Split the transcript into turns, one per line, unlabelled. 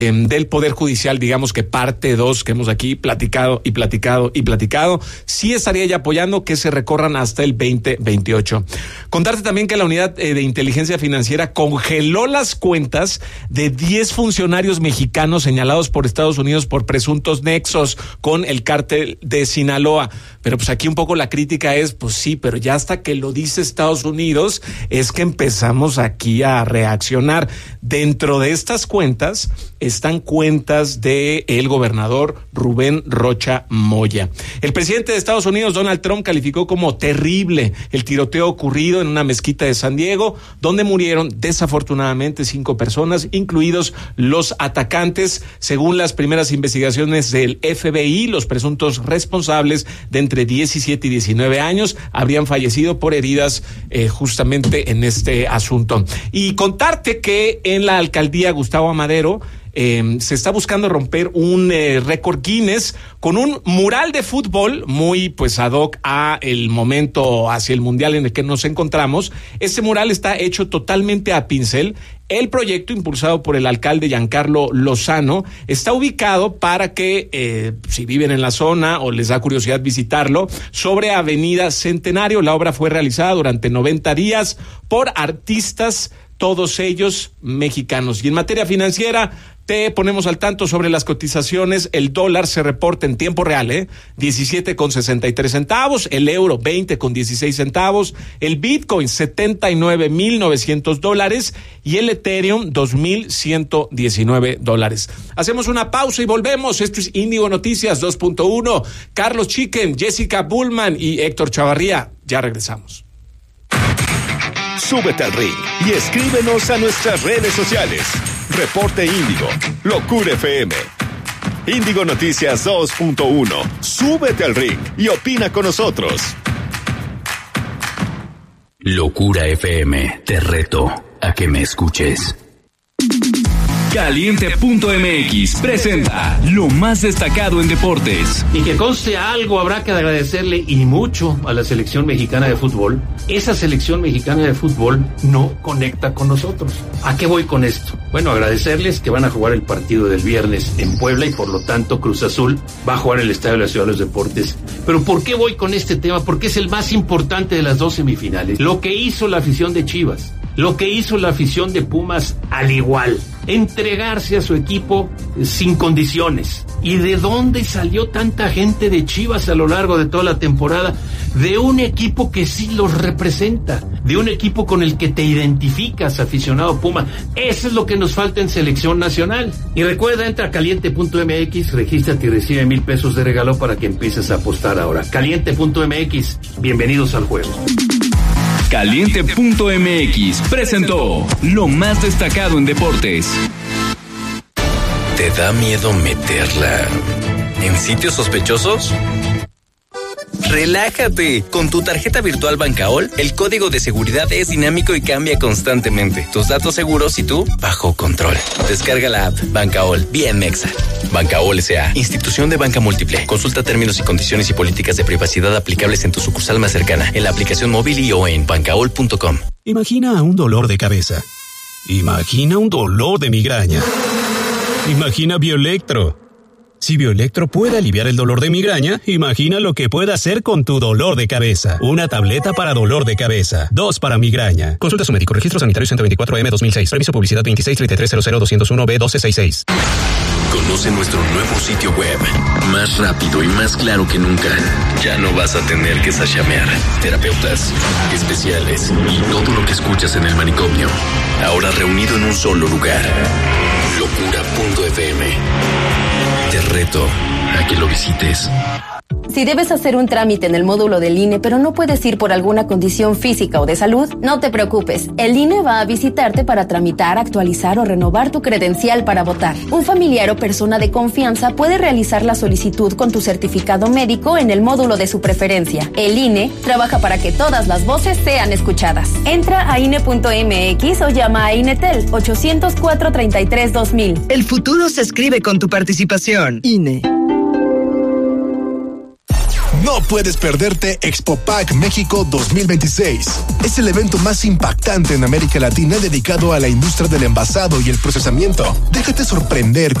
del Poder Judicial, digamos que parte 2, que hemos aquí platicado, sí estaría ya apoyando que se recorran hasta el 2028. Contarte también que la Unidad de Inteligencia Financiera congeló las cuentas de 10 funcionarios mexicanos señalados por Estados Unidos por presuntos nexos con el cártel de Sinaloa. Pero pues aquí un poco la crítica es, pues sí, pero ya hasta que lo dice Estados Unidos es que empezamos aquí a reaccionar. Dentro de estas cuentas están cuentas de el gobernador Rubén Rocha Moya. El presidente de Estados Unidos, Donald Trump, calificó como terrible el tiroteo ocurrido en una mezquita de San Diego, donde murieron desafortunadamente 5 personas, incluidos los atacantes. Según las primeras investigaciones del FBI, los presuntos responsables de entre 17 y 19 años habrían fallecido por heridas justamente en este asunto. Y contarte que en la alcaldía Gustavo Amadero se está buscando romper un récord Guinness con un mural de fútbol muy pues ad hoc a el momento hacia el mundial en el que nos encontramos. Este mural está hecho totalmente a pincel. El proyecto, impulsado por el alcalde Giancarlo Lozano, está ubicado para que, si viven en la zona o les da curiosidad visitarlo, sobre Avenida Centenario. La obra fue realizada durante 90 días por artistas, todos ellos mexicanos. Y en materia financiera, te ponemos al tanto sobre las cotizaciones. El dólar se reporta en tiempo real, 17.63 centavos, el euro 20.16 centavos, el Bitcoin $79,900 y el Ethereum $2,119. Hacemos una pausa y volvemos. Esto es Índigo Noticias 2.1. Carlos Chicken, Jessica Bullman y Héctor Chavarría. Ya regresamos.
Súbete al ring y escríbenos a nuestras redes sociales. Reporte Índigo, Locura FM. Índigo Noticias 2.1. Súbete al ring y opina con nosotros.
Locura FM, te reto a que me escuches. Caliente.mx presenta lo más destacado en deportes.
Y que conste algo, habrá que agradecerle y mucho a la selección mexicana de fútbol. Esa selección mexicana de fútbol no conecta con nosotros. ¿A qué voy con esto? Bueno, agradecerles que van a jugar el partido del viernes en Puebla y por lo tanto Cruz Azul va a jugar en el Estadio de la Ciudad de los Deportes. Pero ¿por qué voy con este tema? Porque es el más importante de las 2 semifinales. Lo que hizo la afición de Chivas, lo que hizo la afición de Pumas al igual, entregarse a su equipo sin condiciones. ¿Y de dónde salió tanta gente de Chivas a lo largo de toda la temporada? De un equipo que sí los representa, de un equipo con el que te identificas, aficionado Puma. Eso es lo que nos falta en selección nacional. Y recuerda, entra a caliente.mx, regístrate y recibe $1,000 de regalo para que empieces a apostar ahora. Caliente.mx, bienvenidos al juego.
Caliente.mx presentó lo más destacado en deportes.
¿Te da miedo meterla en sitios sospechosos? Relájate. Con tu tarjeta virtual Bancaol, el código de seguridad es dinámico y cambia constantemente. Tus datos seguros y tú bajo control. Descarga la app Bancaol, bien mexa. Bancaol S.A., institución de banca múltiple. Consulta términos y condiciones y políticas de privacidad aplicables en tu sucursal más cercana, en la aplicación móvil y o en bancaol.com.
Imagina un dolor de cabeza. Imagina un dolor de migraña. Imagina Bioelectro. Si Bioelectro puede aliviar el dolor de migraña, imagina lo que puede hacer con tu dolor de cabeza. Una tableta para dolor de cabeza, 2 para migraña. Consulta a su médico. Registro sanitario 124M 2006. Permiso publicidad 2633000201B1266.
Conoce nuestro nuevo sitio web, más rápido y más claro que nunca. Ya no vas a tener que sashamear. Terapeutas, especiales y todo lo que escuchas en el manicomio. Ahora reunido en un solo lugar. Locura.fm. Te reto a que lo visites.
Si debes hacer un trámite en el módulo del INE, pero no puedes ir por alguna condición física o de salud, no te preocupes. El INE va a visitarte para tramitar, actualizar o renovar tu credencial para votar. Un familiar o persona de confianza puede realizar la solicitud con tu certificado médico en el módulo de su preferencia. El INE trabaja para que todas las voces sean escuchadas. Entra a INE.mx o llama a INETEL 800-433-2000.
El futuro se escribe con tu participación. INE. No puedes perderte Expo Pack México 2026. Es el evento más impactante en América Latina dedicado a la industria del envasado y el procesamiento. Déjate sorprender